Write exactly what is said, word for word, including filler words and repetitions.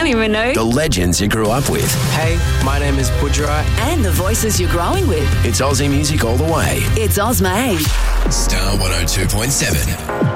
don't even know. The legends you grew up with. Hey, my name is Budra. And the voices you're growing with. It's Aussie music all the way. It's Ozma. Star one oh two point seven.